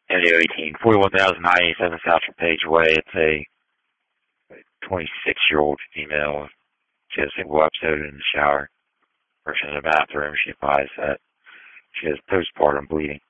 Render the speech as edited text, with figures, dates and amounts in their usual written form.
NAO 18, 41,987 South Page Way. It's a 26-year-old female. She has a single episode in the shower, or she's in the bathroom. She advised that she has postpartum bleeding.